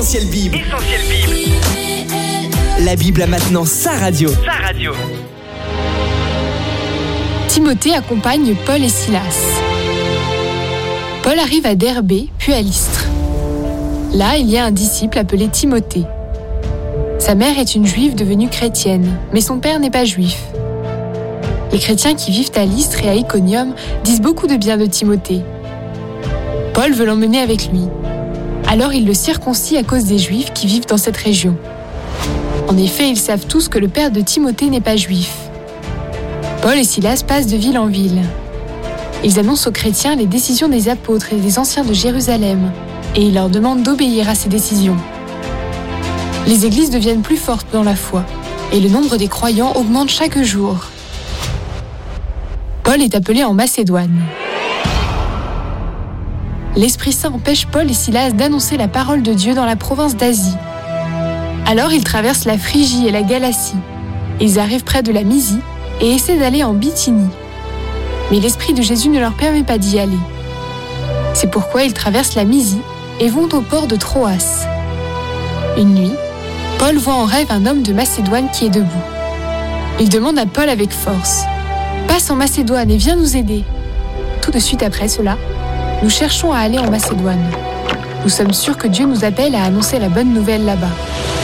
Essentiel Bible. La Bible a maintenant sa radio. Timothée accompagne Paul et Silas. Paul arrive à Derbé, puis à Lystre. Là, il y a un disciple appelé Timothée. Sa mère est une juive devenue chrétienne, mais son père n'est pas juif. Les chrétiens qui vivent à Lystre et à Iconium disent beaucoup de bien de Timothée. Paul veut l'emmener avec lui. Alors il le circoncie à cause des Juifs qui vivent dans cette région. En effet, ils savent tous que le père de Timothée n'est pas juif. Paul et Silas passent de ville en ville. Ils annoncent aux chrétiens les décisions des apôtres et des anciens de Jérusalem, et ils leur demandent d'obéir à ces décisions. Les églises deviennent plus fortes dans la foi, et le nombre des croyants augmente chaque jour. Paul est appelé en Macédoine. L'Esprit Saint empêche Paul et Silas d'annoncer la parole de Dieu dans la province d'Asie. Alors ils traversent la Phrygie et la Galatie. Ils arrivent près de la Mysie et essaient d'aller en Bithynie. Mais l'Esprit de Jésus ne leur permet pas d'y aller. C'est pourquoi ils traversent la Mysie et vont au port de Troas. Une nuit, Paul voit en rêve un homme de Macédoine qui est debout. Il demande à Paul avec force « Passe en Macédoine et viens nous aider !» Tout de suite après cela, nous cherchons à aller en Macédoine. Nous sommes sûrs que Dieu nous appelle à annoncer la bonne nouvelle là-bas.